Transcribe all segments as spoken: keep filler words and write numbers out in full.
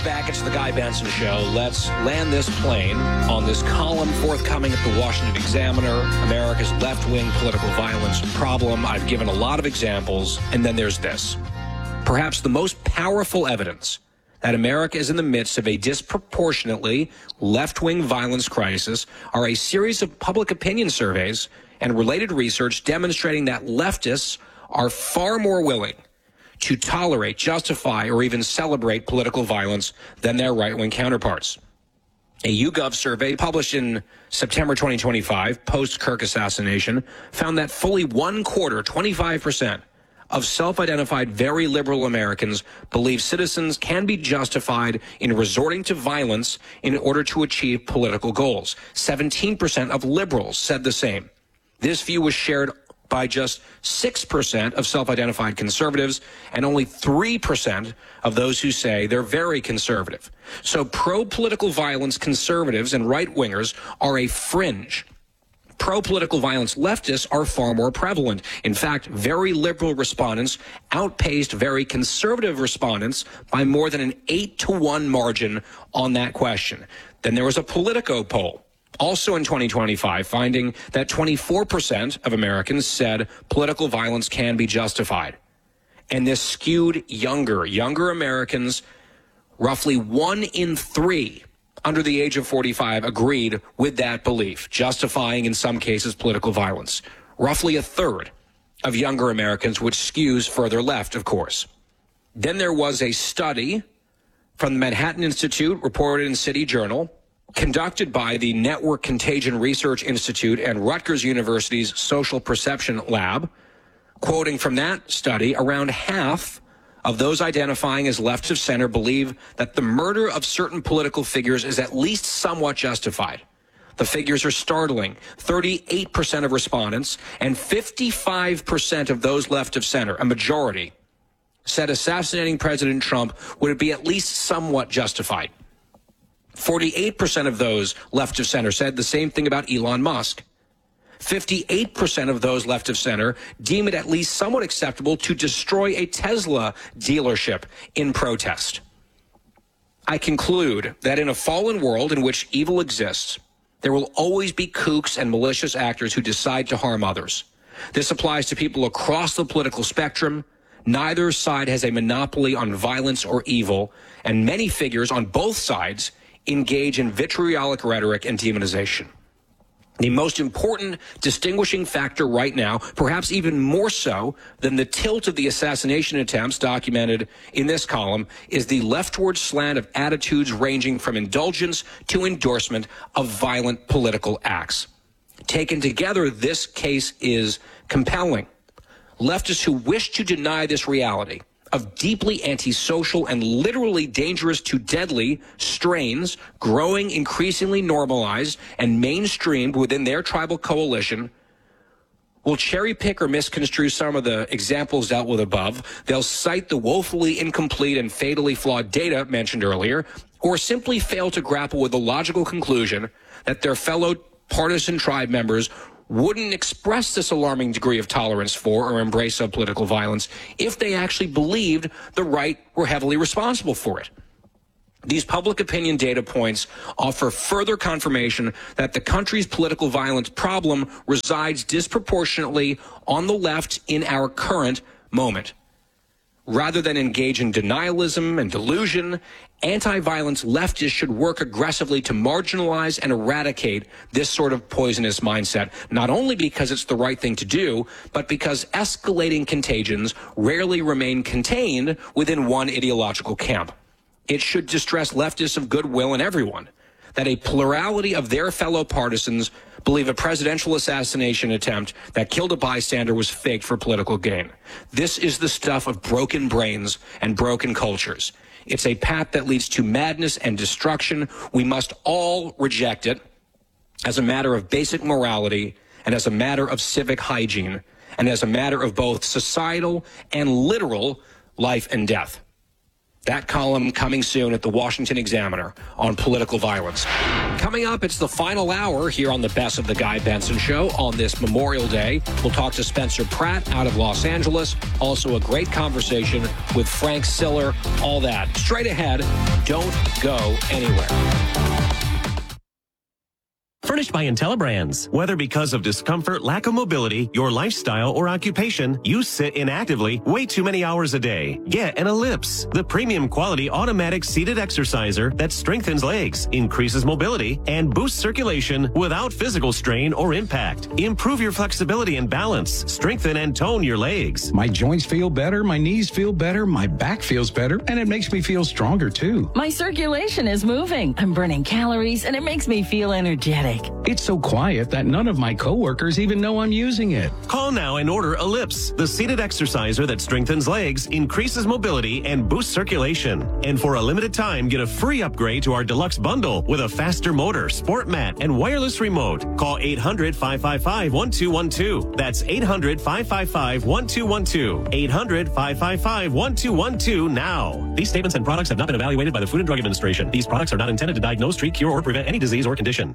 We're back. It's the Guy Benson Show. Let's land this plane on this column forthcoming at the Washington Examiner, America's left-wing political violence problem. I've given a lot of examples, and then there's this. Perhaps the most powerful evidence that America is in the midst of a disproportionately left-wing violence crisis are a series of public opinion surveys and related research demonstrating that leftists are far more willing to tolerate, justify, or even celebrate political violence than their right-wing counterparts. A YouGov survey published in September twenty twenty-five, post-Kirk assassination, found that fully one quarter, twenty-five percent, of self-identified very liberal Americans believe citizens can be justified in resorting to violence in order to achieve political goals. seventeen percent of liberals said the same. This view was shared by just six percent of self-identified conservatives and only three percent of those who say they're very conservative. So pro-political violence conservatives and right-wingers are a fringe. Pro-political violence leftists are far more prevalent. In fact, very liberal respondents outpaced very conservative respondents by more than an eight to one margin on that question. Then there was a Politico poll, also in twenty twenty-five, finding that twenty-four percent of Americans said political violence can be justified. And this skewed younger, younger Americans, roughly one in three under the age of forty-five agreed with that belief, justifying in some cases political violence. Roughly a third of younger Americans, which skews further left, of course. Then there was a study from the Manhattan Institute, reported in City Journal, conducted by the Network Contagion Research Institute and Rutgers University's Social Perception Lab. Quoting from that study, around half of those identifying as left of center believe that the murder of certain political figures is at least somewhat justified. The figures are startling. thirty-eight percent of respondents and fifty-five percent of those left of center, a majority, said assassinating President Trump would be at least somewhat justified. forty-eight percent of those left of center said the same thing about Elon Musk. fifty-eight percent of those left of center deem it at least somewhat acceptable to destroy a Tesla dealership in protest. I conclude that in a fallen world in which evil exists, there will always be kooks and malicious actors who decide to harm others. This applies to people across the political spectrum. Neither side has a monopoly on violence or evil, and many figures on both sides engage in vitriolic rhetoric and demonization. The most important distinguishing factor right now, perhaps even more so than the tilt of the assassination attempts documented in this column, is the leftward slant of attitudes ranging from indulgence to endorsement of violent political acts. Taken together, this case is compelling. Leftists who wish to deny this reality of deeply antisocial and literally dangerous to deadly strains growing increasingly normalized and mainstreamed within their tribal coalition will cherry pick or misconstrue some of the examples dealt with above. They'll cite the woefully incomplete and fatally flawed data mentioned earlier, or simply fail to grapple with the logical conclusion that their fellow partisan tribe members wouldn't express this alarming degree of tolerance for or embrace of political violence if they actually believed the right were heavily responsible for it. These public opinion data points offer further confirmation that the country's political violence problem resides disproportionately on the left in our current moment. Rather than engage in denialism and delusion, anti-violence leftists should work aggressively to marginalize and eradicate this sort of poisonous mindset, not only because it's the right thing to do, but because escalating contagions rarely remain contained within one ideological camp. It should distress leftists of goodwill and everyone that a plurality of their fellow partisans believe a presidential assassination attempt that killed a bystander was faked for political gain. This is the stuff of broken brains and broken cultures. It's a path that leads to madness and destruction. We must all reject it as a matter of basic morality and as a matter of civic hygiene and as a matter of both societal and literal life and death. That column coming soon at the Washington Examiner on political violence. Coming up, it's the final hour here on the Best of the Guy Benson Show on this Memorial Day. We'll talk to Spencer Pratt out of Los Angeles. Also a great conversation with Frank Siller. All that straight ahead. Don't go anywhere. Furnished by IntelliBrands. Whether because of discomfort, lack of mobility, your lifestyle, or occupation, you sit inactively way too many hours a day. Get an Ellipse, the premium quality automatic seated exerciser that strengthens legs, increases mobility, and boosts circulation without physical strain or impact. Improve your flexibility and balance. Strengthen and tone your legs. My joints feel better, my knees feel better, my back feels better, and it makes me feel stronger too. My circulation is moving. I'm burning calories, and it makes me feel energetic. It's so quiet that none of my coworkers even know I'm using it. Call now and order Ellipse, the seated exerciser that strengthens legs, increases mobility, and boosts circulation. And for a limited time, get a free upgrade to our deluxe bundle with a faster motor, sport mat, and wireless remote. Call eight hundred, five five five, one two one two. That's eight hundred, five five five, one two one two. eight hundred, five five five, one two one two now. These statements and products have not been evaluated by the Food and Drug Administration. These products are not intended to diagnose, treat, cure, or prevent any disease or condition.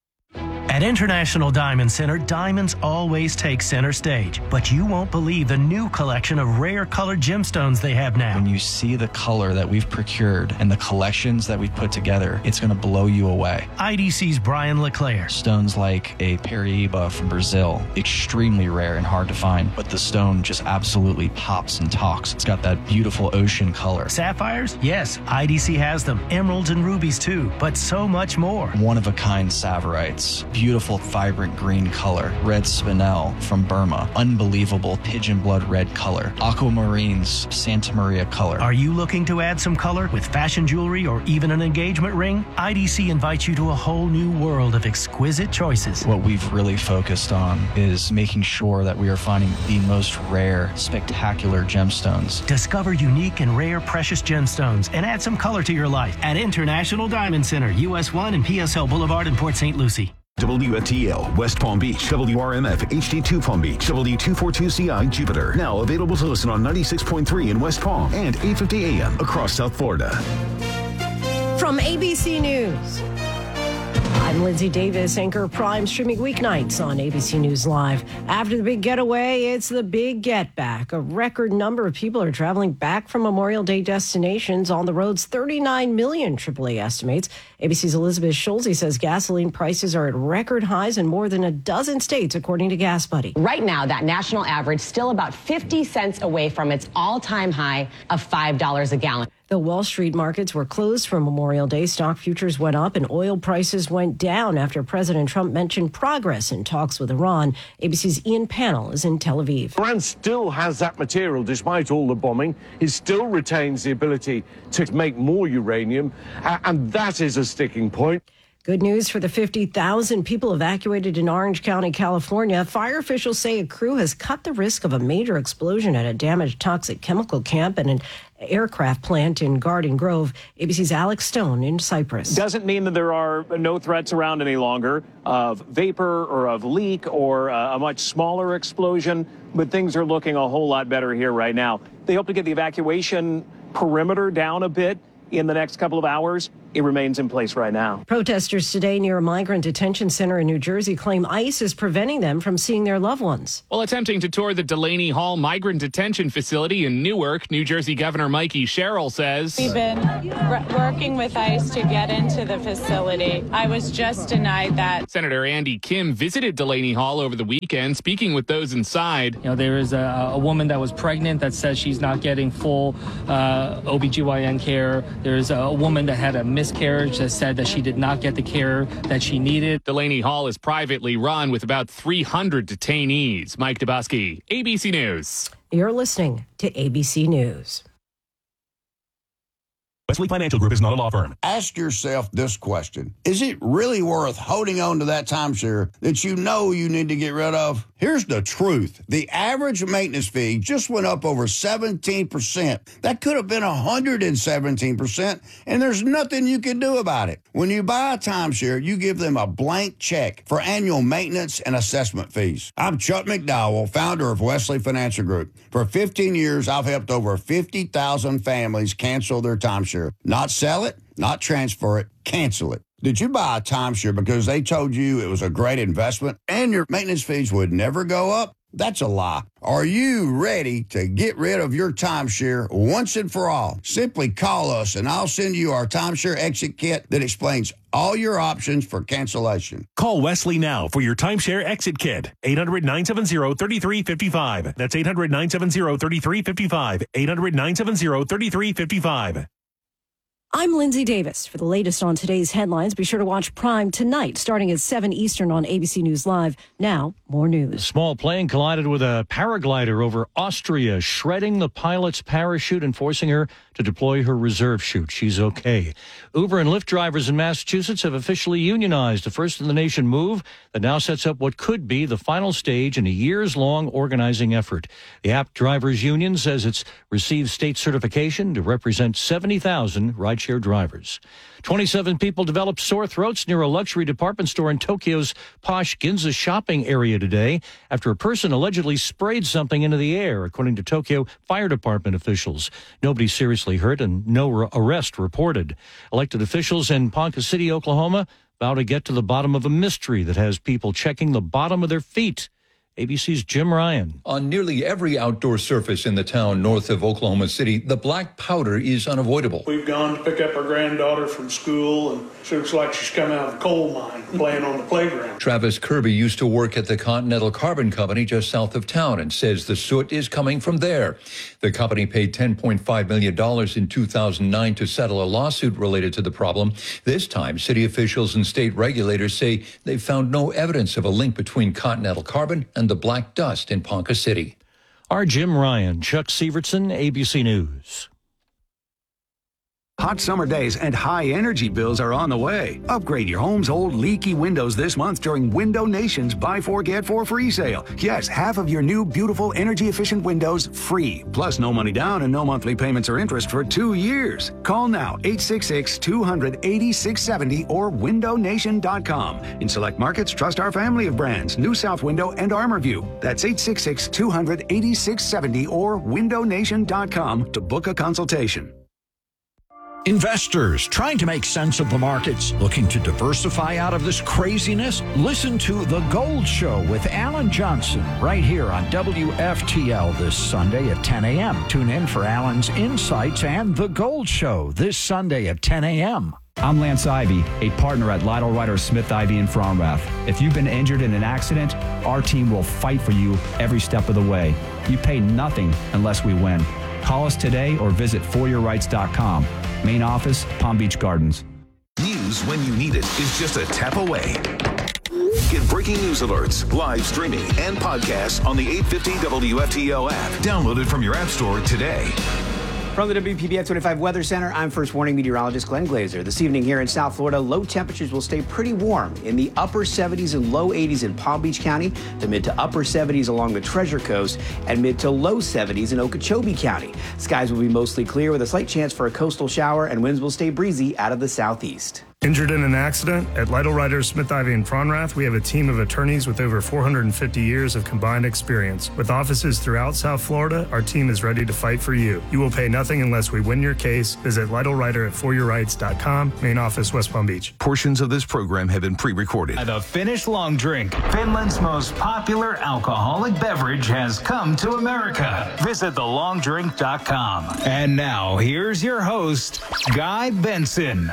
At International Diamond Center, diamonds always take center stage, but you won't believe the new collection of rare colored gemstones they have now. When you see the color that we've procured and the collections that we've put together, it's going to blow you away. I D C's Brian LeClaire. Stones like a Paraíba from Brazil, extremely rare and hard to find, but the stone just absolutely pops and talks. It's got that beautiful ocean color. Sapphires? Yes, I D C has them. Emeralds and rubies too, but so much more. One-of-a-kind Saverites. Beautiful, vibrant green color. Red spinel from Burma. Unbelievable pigeon blood red color. Aquamarines, Santa Maria color. Are you looking to add some color with fashion jewelry or even an engagement ring? I D C invites you to a whole new world of exquisite choices. What we've really focused on is making sure that we are finding the most rare, spectacular gemstones. Discover unique and rare precious gemstones and add some color to your life at International Diamond Center, U S one and P S L Boulevard in Port Saint Lucie. W F T L, West Palm Beach, W R M F, H D two Palm Beach, W two forty-two C I, Jupiter. Now available to listen on ninety-six point three in West Palm and eight fifty A M across South Florida. From A B C News, I'm Lindsay Davis, anchor Prime, streaming weeknights on A B C News Live. After the big getaway, it's the big get back. A record number of people are traveling back from Memorial Day destinations on the roads. thirty-nine million, triple A estimates. A B C's Elizabeth Schulze says gasoline prices are at record highs in more than a dozen states, according to Gas Buddy. Right now, that national average still about fifty cents away from its all-time high of five dollars a gallon. The Wall Street markets were closed for Memorial Day. Stock futures went up and oil prices went down after President Trump mentioned progress in talks with Iran. A B C's Ian Pannell is in Tel Aviv. Iran still has that material despite all the bombing. It still retains the ability to make more uranium, uh, and that is a sticking point. Good news for the fifty thousand people evacuated in Orange County, California. Fire officials say a crew has cut the risk of a major explosion at a damaged toxic chemical camp and an aircraft plant in Garden Grove. A B C's Alex Stone in Cyprus. Doesn't mean that there are no threats around any longer of vapor or of leak or uh, a much smaller explosion, but things are looking a whole lot better here right now. They hope to get the evacuation perimeter down a bit in the next couple of hours. It remains in place right now. Protesters today near a migrant detention center in New Jersey claim ICE is preventing them from seeing their loved ones. While attempting to tour the Delaney Hall migrant detention facility in Newark, New Jersey Governor Mikey Sherrill says, We've been r- working with ICE to get into the facility. I was just denied that. Senator Andy Kim visited Delaney Hall over the weekend, speaking with those inside. You know, there is a, a woman that was pregnant that says she's not getting full uh, O B G Y N care. There's a woman that had a miscarriage that said that she did not get the care that she needed. Delaney Hall is privately run with about three hundred detainees. Mike Dubosky, A B C News. You're listening to A B C News. Wesley Financial Group is not a law firm. Ask yourself this question. Is it really worth holding on to that timeshare that you know you need to get rid of? Here's the truth. The average maintenance fee just went up over seventeen percent. That could have been one hundred seventeen percent, and there's nothing you can do about it. When you buy a timeshare, you give them a blank check for annual maintenance and assessment fees. I'm Chuck McDowell, founder of Wesley Financial Group. For fifteen years, I've helped over fifty thousand families cancel their timeshare. Not sell it, not transfer it, cancel it. Did you buy a timeshare because they told you it was a great investment and your maintenance fees would never go up? That's a lie. Are you ready to get rid of your timeshare once and for all? Simply call us and I'll send you our timeshare exit kit that explains all your options for cancellation. Call Wesley now for your timeshare exit kit. eight hundred, nine seven zero, three three five five. That's eight hundred, nine seven zero, three three five five. eight hundred, nine seven zero, three three five five. I'm Lindsay Davis. For the latest on today's headlines, be sure to watch Prime tonight, starting at seven Eastern on A B C News Live. Now, more news. A small plane collided with a paraglider over Austria, shredding the pilot's parachute and forcing her to deploy her reserve chute. She's okay. Uber and Lyft drivers in Massachusetts have officially unionized, a first-in-the-nation move that now sets up what could be the final stage in a years-long organizing effort. The app drivers union says it's received state certification to represent seventy thousand rideshare drivers. twenty-seven people developed sore throats near a luxury department store in Tokyo's posh Ginza shopping area today after a person allegedly sprayed something into the air, according to Tokyo Fire Department officials. Nobody seriously hurt and no re- arrest reported. Elected officials in Ponca City, Oklahoma, vow to get to the bottom of a mystery that has people checking the bottom of their feet. A B C's Jim Ryan. On nearly every outdoor surface in the town north of Oklahoma City, the black powder is unavoidable. We've gone to pick up our granddaughter from school, and she looks like she's come out of a coal mine playing on the playground. Travis Kirby used to work at the Continental Carbon Company just south of town and says the soot is coming from there. The company paid ten point five million dollars in two thousand nine to settle a lawsuit related to the problem. This time, city officials and state regulators say they found no evidence of a link between Continental Carbon and the black dust in Ponca City. Our Jim Ryan, Chuck Severson, A B C News. Hot summer days and high energy bills are on the way. Upgrade your home's old leaky windows this month during Window Nation's Buy Four, Get Four free sale. Yes, half of your new, beautiful, energy-efficient windows free. Plus, no money down and no monthly payments or interest for two years. Call now, eight six six, two hundred, eighty-six seventy or window nation dot com. In select markets, trust our family of brands, New South Window and ArmorView. That's eight six six, two hundred, eighty-six seventy or window nation dot com to book a consultation. Investors trying to make sense of the markets, looking to diversify out of this craziness? Listen to The Gold Show with Alan Johnson right here on W F T L this Sunday at ten a.m. Tune in for Alan's insights and The Gold Show this Sunday at ten a.m. I'm Lance Ivy, a partner at Lytle Ryder Smith Ivy in Fromrath. If you've been injured in an accident, our team will fight for you every step of the way. You pay nothing unless we win. Call us today or visit for your rights dot com. Main office, Palm Beach Gardens. News when you need it is just a tap away. Get breaking news alerts, live streaming, and podcasts on the eight fifty W F T L app. Download it from your app store today. From the W P B F twenty-five Weather Center, I'm First Warning Meteorologist Glenn Glazer. This evening here in South Florida, low temperatures will stay pretty warm in the upper seventies and low eighties in Palm Beach County, the mid to upper seventies along the Treasure Coast, and mid to low seventies in Okeechobee County. Skies will be mostly clear with a slight chance for a coastal shower, and winds will stay breezy out of the southeast. Injured in an accident? At Lytle Ryder Smith Ivy in Fronrath, we have a team of attorneys with over four hundred fifty years of combined experience. With offices throughout South Florida, our team is ready to fight for you. You will pay nothing unless we win your case. Visit Lytle Ryder at for your rights dot com, main office, West Palm Beach. Portions of this program have been pre-recorded. The Finnish Long Drink, Finland's most popular alcoholic beverage, has come to America. Visit the long drink dot com. And now, here's your host, Guy Benson.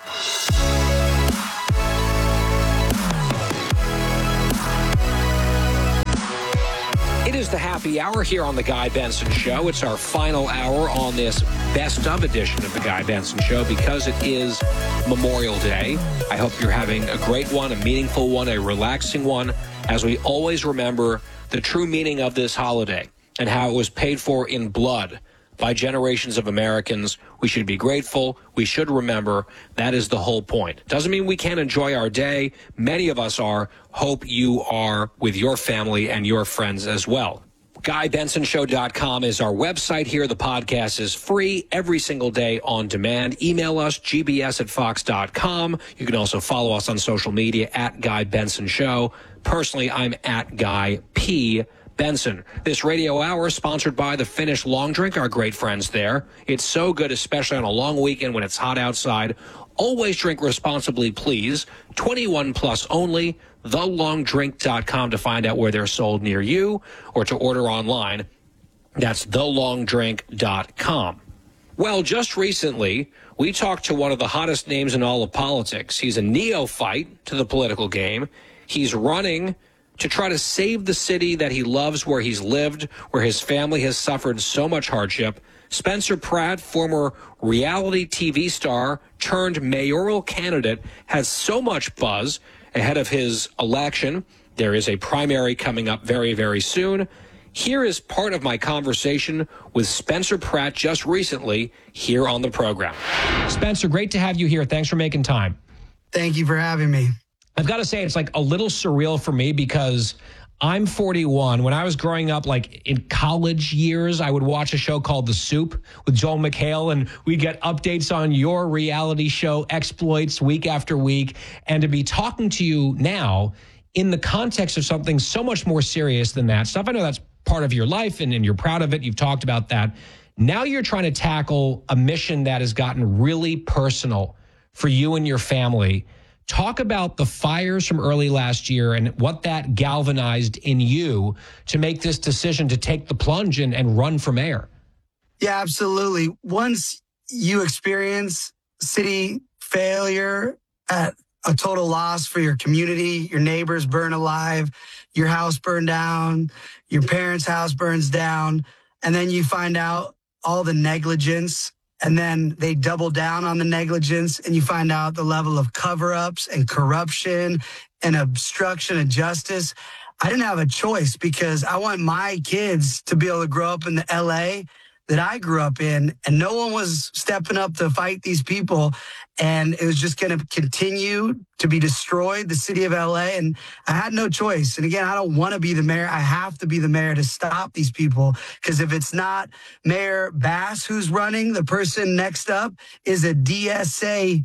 It is the happy hour here on The Guy Benson Show. It's our final hour on this best of edition of The Guy Benson Show because it is Memorial Day. I hope you're having a great one, a meaningful one, a relaxing one, as we always remember the true meaning of this holiday and how it was paid for in blood by generations of Americans. We should be grateful. We should remember that is the whole point. Doesn't mean we can't enjoy our day. Many of us are. Hope you are with your family and your friends as well. Guy Benson Show dot com is our website here. The podcast is free every single day on demand. Email us, G B S at fox dot com. You can also follow us on social media at Guy Benson Show. Personally, I'm at Guy P. Benson. This radio hour is sponsored by the Finnish Long Drink, our great friends there. It's so good, especially on a long weekend when it's hot outside. Always drink responsibly, please. twenty-one plus only. the long drink dot com to find out where they're sold near you or to order online. That's the long drink dot com. Well, just recently, we talked to one of the hottest names in all of politics. He's a neophyte to the political game. He's running to try to save the city that he loves, where he's lived, where his family has suffered so much hardship. Spencer Pratt, former reality T V star turned mayoral candidate, has so much buzz ahead of his election. There is a primary coming up very, very soon. Here is part of my conversation with Spencer Pratt just recently here on the program. Spencer, great to have you here. Thanks for making time. Thank you for having me. I've got to say, it's like a little surreal for me because I'm forty-one. When I was growing up, like in college years, I would watch a show called The Soup with Joel McHale, and we'd get updates on your reality show exploits week after week. And to be talking to you now in the context of something so much more serious than that stuff, I know that's part of your life and, and you're proud of it. You've talked about that. Now you're trying to tackle a mission that has gotten really personal for you and your family. Talk about the fires from early last year and what that galvanized in you to make this decision to take the plunge and, and run for mayor. Yeah, absolutely. Once you experience city failure at a total loss for your community, your neighbors burn alive, your house burned down, your parents' house burns down, and then you find out all the negligence, and then they double down on the negligence, and you find out the level of cover-ups and corruption and obstruction of justice. I didn't have a choice because I want my kids to be able to grow up in the L A that I grew up in, and no one was stepping up to fight these people, and it was just going to continue to be destroyed, the city of L A, and I had no choice. And again, I don't want to be the mayor. I have to be the mayor to stop these people, because if it's not Mayor Bass who's running, the person next up is a D S A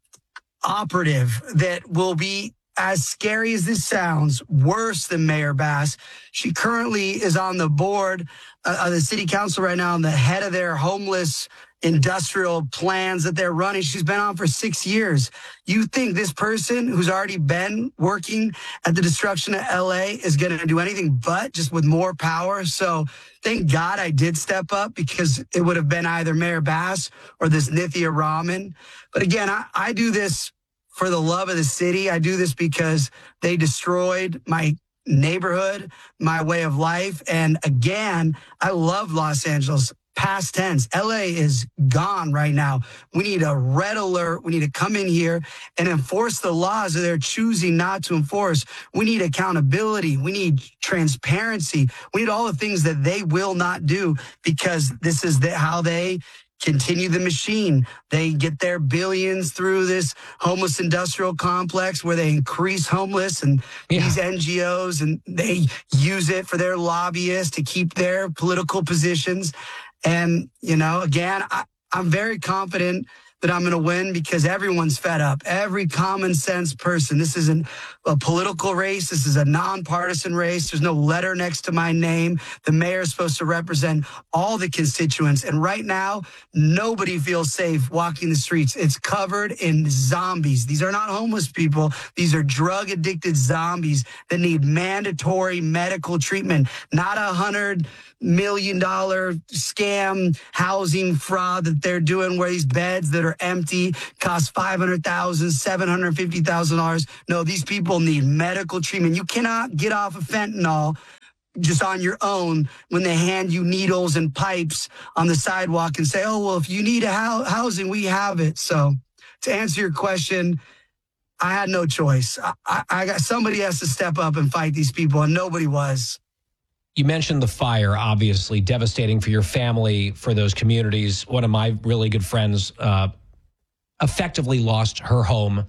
operative that will be, as scary as this sounds, worse than Mayor Bass. She currently is on the board uh, of the city council right now, and the head of their homeless industrial plans that they're running. She's been on for six years. You think this person who's already been working at the destruction of L A is going to do anything but, just with more power? So thank God I did step up, because it would have been either Mayor Bass or this Nithya Raman. But again, I, I do this for the love of the city. I do this because they destroyed my neighborhood, my way of life. And again, I love Los Angeles. Past tense. L A is gone right now. We need a red alert. We need to come in here and enforce the laws that they're choosing not to enforce. We need accountability. We need transparency. We need all the things that they will not do, because this is the, how they continue the machine. They get their billions through this homeless industrial complex where they increase homeless and yeah. these N G Os, and they use it for their lobbyists to keep their political positions. And, you know, again, I, I'm very confident that I'm going to win, because everyone's fed up. Every common sense person. This isn't a political race. This is a nonpartisan race. There's no letter next to my name. The mayor is supposed to represent all the constituents. And right now, nobody feels safe walking the streets. It's covered in zombies. These are not homeless people. These are drug addicted zombies that need mandatory medical treatment, not a hundred million dollar scam housing fraud that they're doing, where these beds that are empty cost five hundred thousand dollars, seven hundred fifty thousand dollars. No, these people need medical treatment. You cannot get off of fentanyl just on your own when they hand you needles and pipes on the sidewalk and say, oh, well, if you need a ho- housing, we have it. So to answer your question, I had no choice. I, I, I got somebody has to step up and fight these people, and nobody was. You mentioned the fire, obviously devastating for your family, for those communities. One of my really good friends uh, effectively lost her home.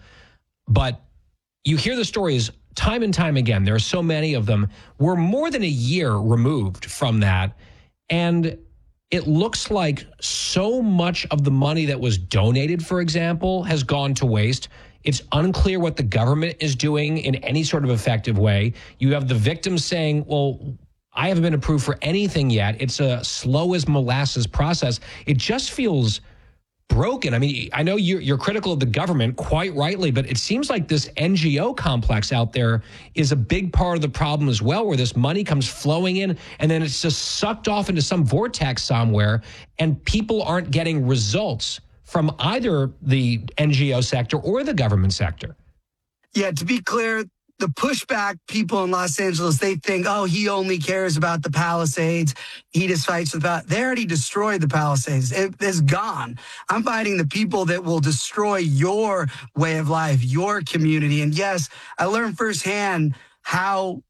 But you hear the stories time and time again. There are so many of them. We're more than a year removed from that. And it looks like so much of the money that was donated, for example, has gone to waste. It's unclear what the government is doing in any sort of effective way. You have the victims saying, well, I haven't been approved for anything yet. It's a slow as molasses process. It just feels broken. I mean, I know you're, you're critical of the government, quite rightly, but it seems like this N G O complex out there is a big part of the problem as well, where this money comes flowing in and then it's just sucked off into some vortex somewhere, and people aren't getting results from either the N G O sector or the government sector. Yeah, to be clear, the pushback people in Los Angeles, they think, oh, he only cares about the Palisades. He just fights about, they already destroyed the Palisades. It, it's gone. I'm fighting the people that will destroy your way of life, your community. And yes, I learned firsthand how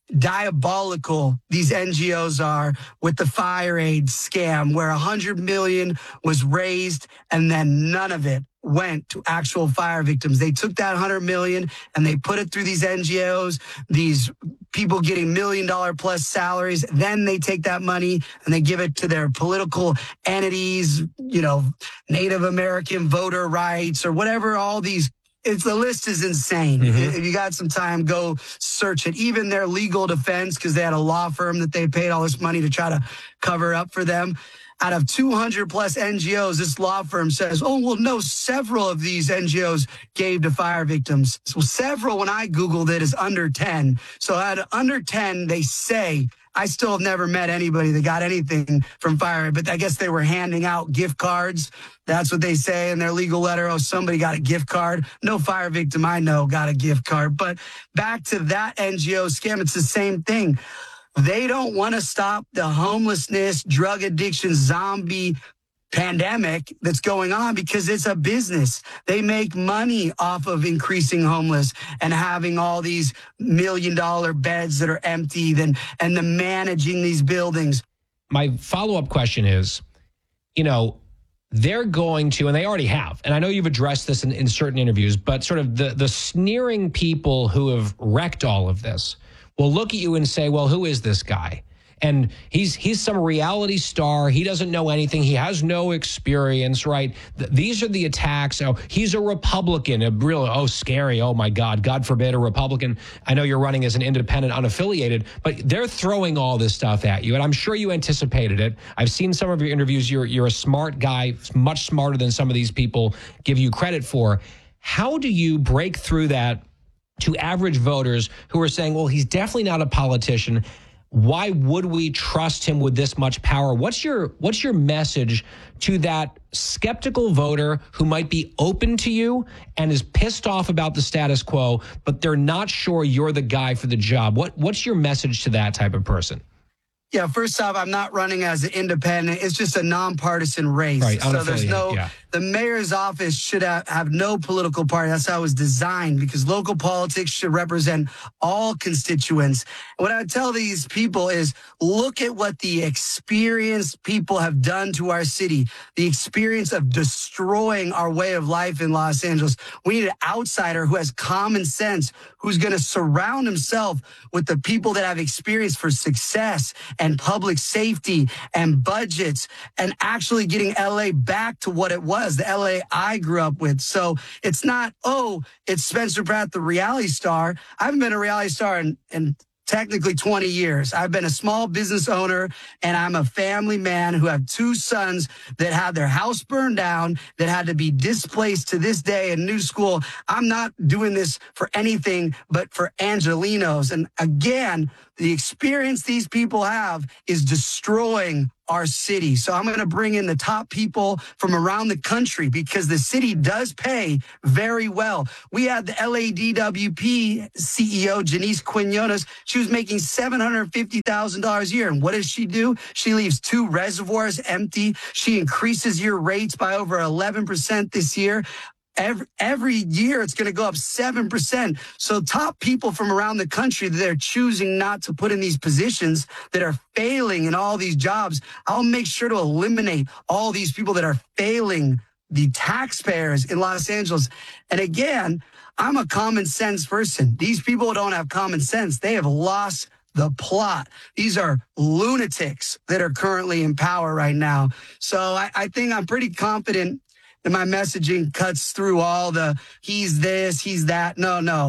diabolical these N G Os are with the fire aid scam, where a hundred million was raised and then none of it went to actual fire victims. They took that hundred million and they put it through these N G Os, these people getting million dollar plus salaries. Then they take that money and they give it to their political entities, you know, Native American voter rights or whatever, all these. It's, the list is insane. Mm-hmm. If you got some time, go search it. Even their legal defense, because they had a law firm that they paid all this money to try to cover up for them. Out of two hundred plus N G Os, this law firm says, oh, well, no, several of these N G Os gave to fire victims. So several, when I Googled it, is under ten. So out of under ten, they say, I still have never met anybody that got anything from fire, but I guess they were handing out gift cards. That's what they say in their legal letter. Oh, somebody got a gift card. No fire victim I know got a gift card. But back to that N G O scam, it's the same thing. They don't want to stop the homelessness, drug addiction, zombie pandemic that's going on because it's a business. They make money off of increasing homeless and having all these million dollar beds that are empty and, and the managing these buildings. My follow-up question is, you know, they're going to, and they already have, and I know you've addressed this in, in certain interviews, but sort of the, the sneering people who have wrecked all of this will look at you and say, well, who is this guy? And he's he's some reality star. He doesn't know anything. He has no experience, right? Th- these are the attacks. Oh, he's a Republican. A real, oh, scary. Oh, my God. God forbid a Republican. I know you're running as an independent, unaffiliated, but they're throwing all this stuff at you. And I'm sure you anticipated it. I've seen some of your interviews. You're, you're a smart guy, much smarter than some of these people give you credit for. How do you break through that to average voters who are saying, well, he's definitely not a politician? Why would we trust him with this much power? What's your what's your message to that skeptical voter who might be open to you and is pissed off about the status quo, but they're not sure you're the guy for the job? What what's your message to that type of person? Yeah, first off, I'm not running as an independent. It's just a nonpartisan race. Right, so there's no, yeah. The mayor's office should have, have no political party. That's how it was designed, because local politics should represent all constituents. What I tell these people is look at what the experienced people have done to our city, the experience of destroying our way of life in Los Angeles. We need an outsider who has common sense, who's going to surround himself with the people that have experience for success and public safety and budgets and actually getting L A back to what it was, the L A I grew up with. So it's not, oh, it's Spencer Pratt, the reality star. I haven't been a reality star in, in technically twenty years. I've been a small business owner, and I'm a family man who have two sons that had their house burned down, that had to be displaced to this day in new school. I'm not doing this for anything but for Angelenos. And again, the experience these people have is destroying our city. So I'm going to bring in the top people from around the country, because the city does pay very well. We had the L A D W P C E O, Janice Quinones. She was making seven hundred fifty thousand dollars a year. And what does she do? She leaves two reservoirs empty. She increases your rates by over eleven percent this year. Every, every year, it's going to go up seven percent. So top people from around the country that are choosing not to put in these positions, that are failing in all these jobs, I'll make sure to eliminate all these people that are failing the taxpayers in Los Angeles. And again, I'm a common sense person. These people don't have common sense. They have lost the plot. These are lunatics that are currently in power right now. So I, I think I'm pretty confident that my messaging cuts through all the he's this, he's that. No, no.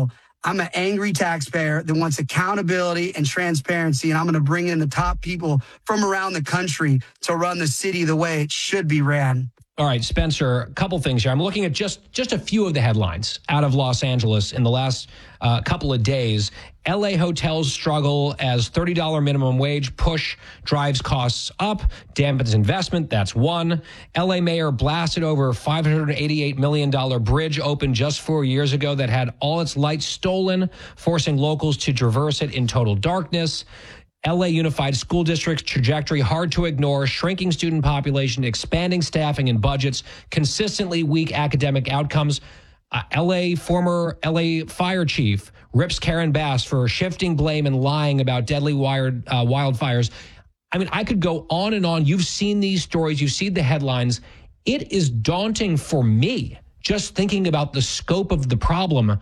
I'm an angry taxpayer that wants accountability and transparency, and I'm going to bring in the top people from around the country to run the city the way it should be ran. All right, Spencer, a couple things here. I'm looking at just, just a few of the headlines out of Los Angeles in the last uh, couple of days. L A hotels struggle as thirty dollars minimum wage push drives costs up, dampens investment. That's one. L A mayor blasted over five hundred eighty-eight million dollars bridge opened just four years ago that had all its lights stolen, forcing locals to traverse it in total darkness. L A Unified School District's trajectory hard to ignore, shrinking student population, expanding staffing and budgets, consistently weak academic outcomes. Uh, L A former L A fire chief rips Karen Bass for shifting blame and lying about deadly wired, uh, wildfires. I mean, I could go on and on. You've seen these stories. You've seen the headlines. It is daunting for me just thinking about the scope of the problem.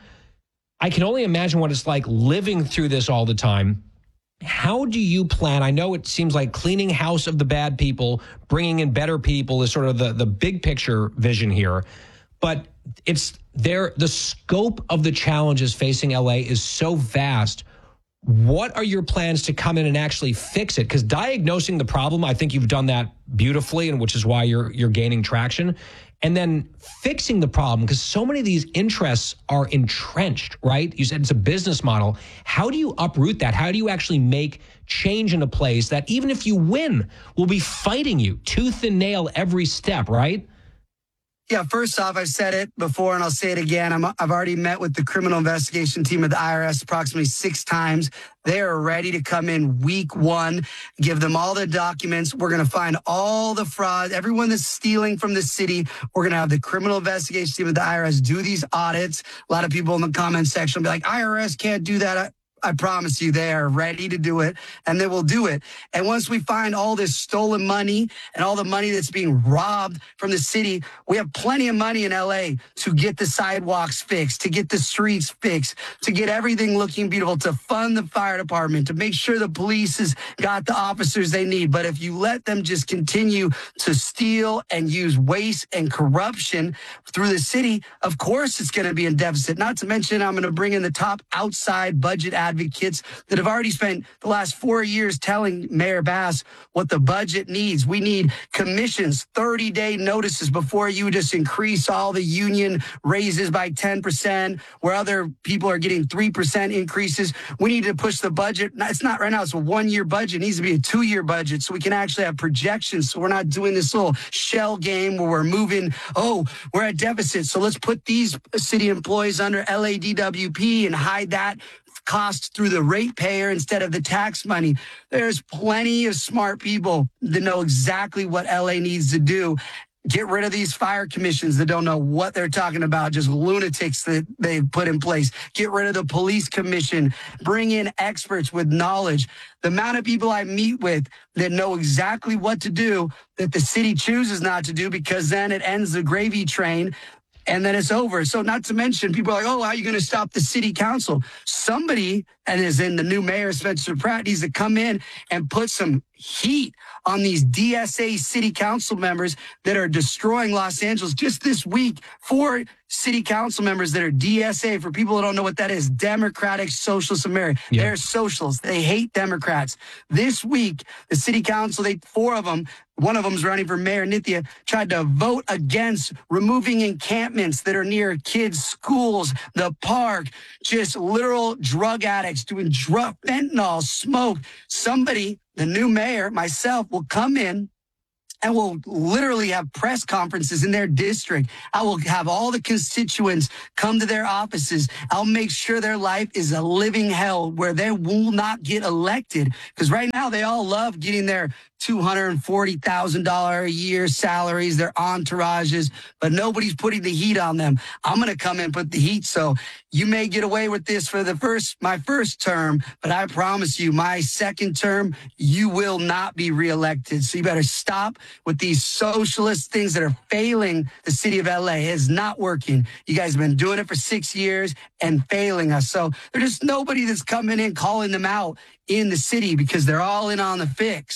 I can only imagine what it's like living through this all the time. How do you plan? I know it seems like cleaning house of the bad people, bringing in better people is sort of the, the big picture vision here. But it's there. The scope of the challenges facing L A is so vast. What are your plans to come in and actually fix it? Because diagnosing the problem, I think you've done that beautifully, and which is why you're you're gaining traction. And then fixing the problem, because so many of these interests are entrenched, right? You said it's a business model. How do you uproot that? How do you actually make change in a place that even if you win, will be fighting you tooth and nail every step, right? Yeah, first off, I've said it before and I'll say it again. I'm, I've already met with the criminal investigation team of the I R S approximately six times. They are ready to come in week one, give them all the documents. We're going to find all the fraud, everyone that's stealing from the city. We're going to have the criminal investigation team of the I R S do these audits. A lot of people in the comment section will be like, I R S can't do that. I, I promise you, they are ready to do it, and they will do it. And once we find all this stolen money and all the money that's being robbed from the city, we have plenty of money in L A to get the sidewalks fixed, to get the streets fixed, to get everything looking beautiful, to fund the fire department, to make sure the police has got the officers they need. But if you let them just continue to steal and use waste and corruption through the city, of course it's going to be in deficit. Not to mention, I'm going to bring in the top outside budget advocates that have already spent the last four years telling Mayor Bass what the budget needs. We need commissions, thirty-day notices before you just increase all the union raises by ten percent, where other people are getting three percent increases. We need to push the budget. It's not right now. It's a one-year budget. It needs to be a two-year budget so we can actually have projections, so we're not doing this little shell game where we're moving, oh, we're at deficit, so let's put these city employees under L A D W P and hide that cost through the ratepayer instead of the tax money. There's plenty of smart people that know exactly what L A needs to do. Get rid of these fire commissions that don't know what they're talking about, just lunatics that they've put in place. Get rid of the police commission. Bring in experts with knowledge. The amount of people I meet with that know exactly what to do that the city chooses not to do, because then it ends the gravy train and then it's over. So not to mention, people are like, oh, how are you going to stop the city council? Somebody, and as in the new mayor, Spencer Pratt, needs to come in and put some heat on these D S A city council members that are destroying Los Angeles. Just this week, four city council members that are D S A, for people who don't know what that is, Democratic Socialists of America. Yeah. They're socialists. They hate Democrats. This week, the city council, they four of them, one of them's running for mayor, Nithya, tried to vote against removing encampments that are near kids' schools, the park, just literal drug addicts doing drug, fentanyl, smoke. Somebody, the new mayor, myself, will come in and will literally have press conferences in their district. I will have all the constituents come to their offices. I'll make sure their life is a living hell where they will not get elected. Because right now they all love getting their two hundred forty thousand dollars a year salaries, their entourages, but nobody's putting the heat on them. I'm going to come in and put the heat. So you may get away with this for the first, my first term, but I promise you, my second term, you will not be reelected. So you better stop with these socialist things that are failing the city of L A. It's not working. You guys have been doing it for six years and failing us. So there's just nobody that's coming in calling them out in the city because they're all in on the fix.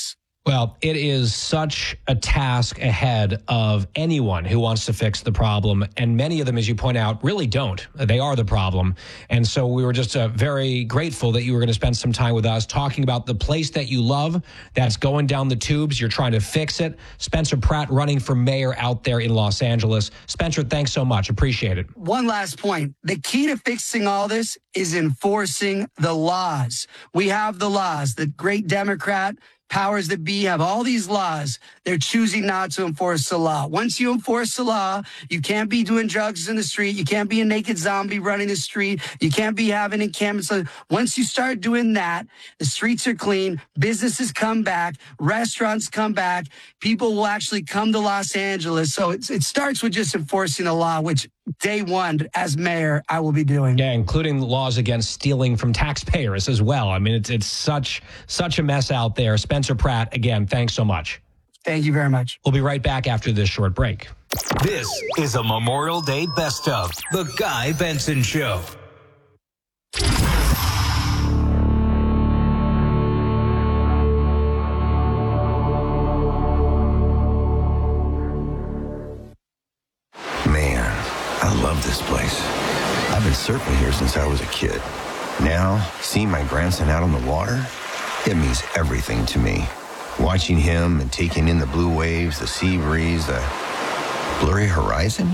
Well, it is such a task ahead of anyone who wants to fix the problem. And many of them, as you point out, really don't. They are the problem. And so we were just uh, very grateful that you were going to spend some time with us talking about the place that you love that's going down the tubes. You're trying to fix it. Spencer Pratt running for mayor out there in Los Angeles. Spencer, thanks so much. Appreciate it. One last point. The key to fixing all this is enforcing the laws. We have the laws. The great Democrat powers that be have all these laws. They're choosing not to enforce the law. Once you enforce the law, you can't be doing drugs in the street. You can't be a naked zombie running the street. You can't be having encampments. Once you start doing that, the streets are clean. Businesses come back. Restaurants come back. People will actually come to Los Angeles. So it, it starts with just enforcing the law, which day one as mayor, I will be doing. Yeah, including laws against stealing from taxpayers as well. I mean, it's it's such such a mess out there. Spencer Pratt, again, thanks so much. Thank you very much. We'll be right back after this short break. This is a Memorial Day Best of, The Guy Benson Show. I love this place. I've been surfing here since I was a kid. Now, seeing my grandson out on the water, it means everything to me. Watching him and taking in the blue waves, the sea breeze, the blurry horizon.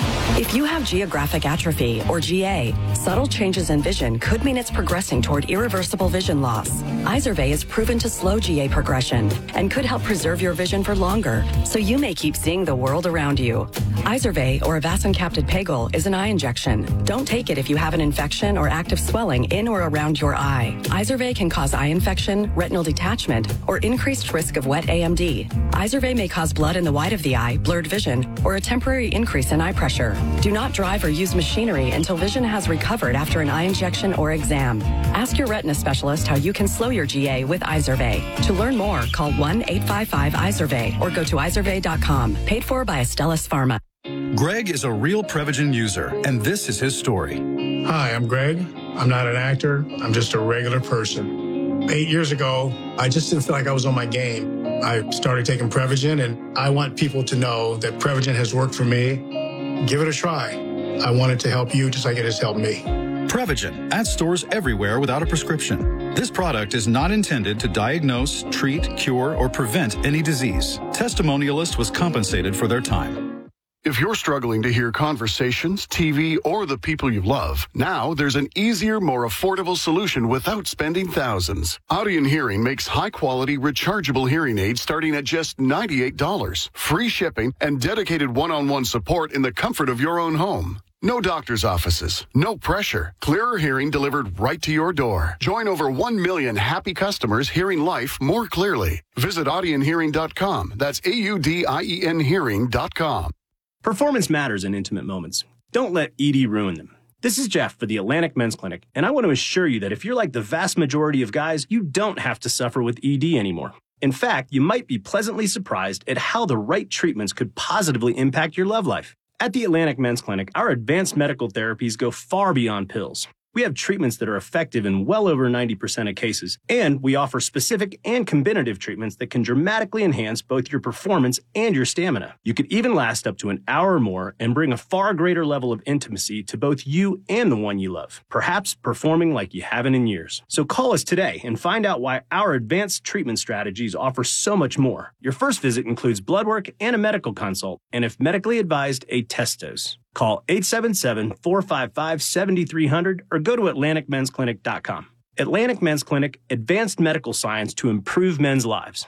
If you have geographic atrophy, or G A, subtle changes in vision could mean it's progressing toward irreversible vision loss. Izervay is proven to slow G A progression and could help preserve your vision for longer, so you may keep seeing the world around you. Izervay, or avacincaptad pegol, is an eye injection. Don't take it if you have an infection or active swelling in or around your eye. Izervay can cause eye infection, retinal detachment, or increased risk of wet A M D. Izervay may cause blood in the white of the eye, blurred vision, or a temporary increase in eye pressure. Do not drive or use machinery until vision has recovered after an eye injection or exam. Ask your retina specialist how you can slow your G A with Izervay. To learn more, call one eight five five Izervay or go to izervay dot com. Paid for by Astellas Pharma. Greg is a real Prevagen user, and this is his story. Hi, I'm Greg. I'm not an actor. I'm just a regular person. Eight years ago, I just didn't feel like I was on my game. I started taking Prevagen, and I want people to know that Prevagen has worked for me. Give it a try. I wanted to help you just like it has helped me. Prevagen, at stores everywhere without a prescription. This product is not intended to diagnose, treat, cure, or prevent any disease. Testimonialist was compensated for their time. If you're struggling to hear conversations, T V, or the people you love, now there's an easier, more affordable solution without spending thousands. Audion Hearing makes high-quality, rechargeable hearing aids starting at just ninety-eight dollars. Free shipping and dedicated one-on-one support in the comfort of your own home. No doctor's offices, no pressure. Clearer hearing delivered right to your door. Join over one million happy customers hearing life more clearly. Visit audion hearing dot com. That's A U D I E N hearing dot com. Performance matters in intimate moments. Don't let E D ruin them. This is Jeff for the Atlantic Men's Clinic, and I want to assure you that if you're like the vast majority of guys, you don't have to suffer with E D anymore. In fact, you might be pleasantly surprised at how the right treatments could positively impact your love life. At the Atlantic Men's Clinic, our advanced medical therapies go far beyond pills. We have treatments that are effective in well over ninety percent of cases, and we offer specific and combinative treatments that can dramatically enhance both your performance and your stamina. You could even last up to an hour or more and bring a far greater level of intimacy to both you and the one you love, perhaps performing like you haven't in years. So call us today and find out why our advanced treatment strategies offer so much more. Your first visit includes blood work and a medical consult, and if medically advised, a test dose. Call eight seven seven, four five five, seven three zero zero or go to atlantic men's clinic dot com. Atlantic Men's Clinic, advanced medical science to improve men's lives.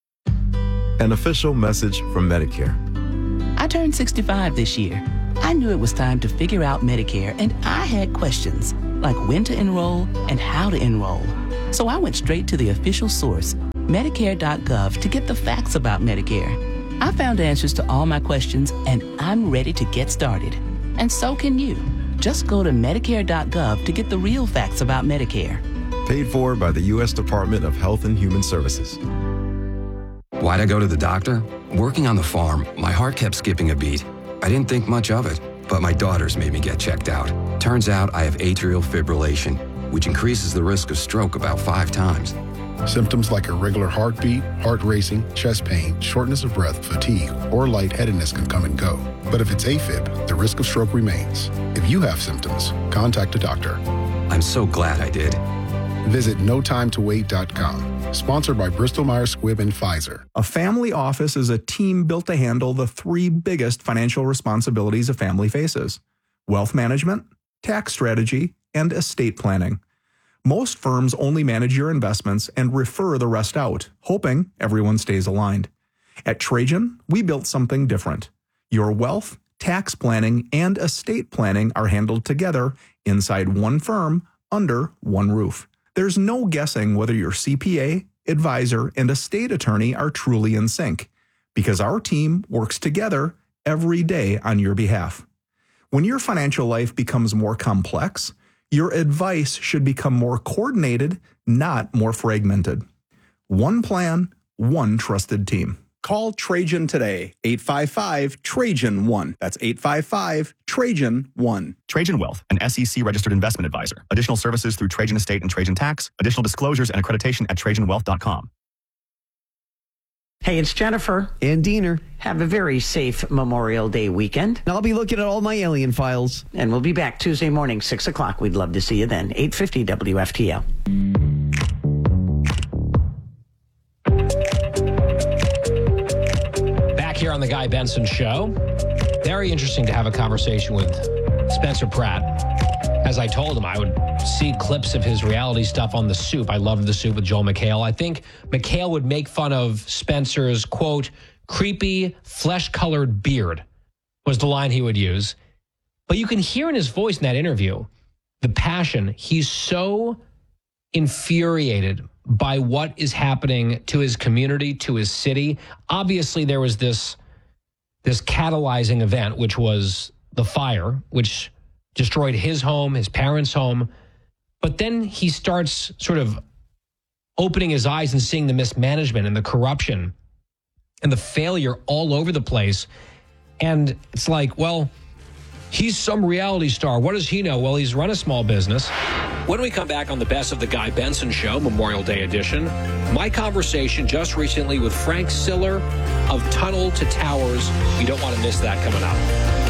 An official message from Medicare. I turned sixty-five this year. I knew it was time to figure out Medicare, and I had questions like when to enroll and how to enroll. So I went straight to the official source, medicare dot gov, to get the facts about Medicare. I found answers to all my questions, and I'm ready to get started. And so can you. Just go to medicare dot gov to get the real facts about Medicare. Paid for by the U S Department of Health and Human Services. Why'd I go to the doctor? Working on the farm, my heart kept skipping a beat. I didn't think much of it, but my daughters made me get checked out. Turns out I have atrial fibrillation, which increases the risk of stroke about five times. Symptoms like irregular heartbeat, heart racing, chest pain, shortness of breath, fatigue, or lightheadedness can come and go. But if it's AFib, the risk of stroke remains. If you have symptoms, contact a doctor. I'm so glad I did. Visit no time to wait dot com. Sponsored by Bristol Myers Squibb and Pfizer. A family office is a team built to handle the three biggest financial responsibilities a family faces: wealth management, tax strategy, and estate planning. Most firms only manage your investments and refer the rest out, hoping everyone stays aligned. At Trajan, we built something different. Your wealth, tax planning, and estate planning are handled together inside one firm under one roof. There's no guessing whether your C P A, advisor, and estate attorney are truly in sync, because our team works together every day on your behalf. When your financial life becomes more complex, your advice should become more coordinated, not more fragmented. One plan, one trusted team. Call Trajan today, eight five five, Trajan one. That's eight five five, Trajan one. Trajan Wealth, an S E C-registered investment advisor. Additional services through Trajan Estate and Trajan Tax. Additional disclosures and accreditation at trajan wealth dot com. Hey, it's Jennifer. And Diener. Have a very safe Memorial Day weekend. I'll be looking at all my alien files. And we'll be back Tuesday morning, six o'clock. We'd love to see you then. eight fifty W F T L. Here on the Guy Benson Show. Very interesting to have a conversation with Spencer Pratt. As I told him, I would see clips of his reality stuff on The Soup. I loved The Soup with Joel McHale. I think McHale would make fun of Spencer's, quote, creepy, flesh-colored beard was the line he would use. But you can hear in his voice in that interview the passion. He's so infuriated by what is happening to his community, to his city. Obviously, there was this, this catalyzing event, which was the fire, which destroyed his home, his parents' home. But then he starts sort of opening his eyes and seeing the mismanagement and the corruption and the failure all over the place. And it's like, well, he's some reality star. What does he know? Well, he's run a small business. When we come back on the Best of the Guy Benson Show, Memorial Day edition, my conversation just recently with Frank Siller of Tunnel to Towers. You don't want to miss that coming up.